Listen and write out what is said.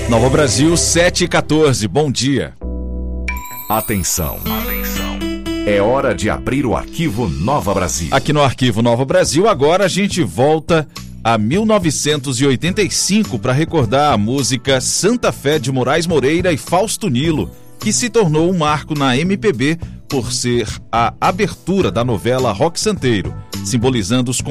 Nova Brasil, 7h14. Bom dia. Atenção. É hora de abrir o arquivo Nova Brasil. Aqui no arquivo Nova Brasil, agora a gente volta a 1985 para recordar a música Santa Fé de Moraes Moreira e Fausto Nilo, que se tornou um marco na MPB por ser a abertura da novela Roque Santeiro, simbolizando os